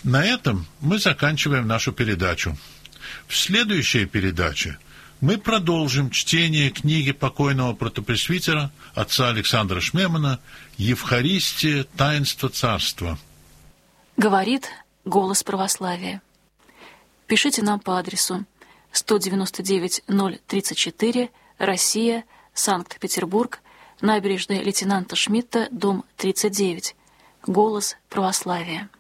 На этом мы заканчиваем нашу передачу. В следующей передаче мы продолжим чтение книги покойного протопресвитера отца Александра Шмемана «Евхаристия. Таинство Царства». Говорит голос православия. Пишите нам по адресу 199-034, Россия, Санкт-Петербург, набережная лейтенанта Шмидта, дом 39. Голос православия.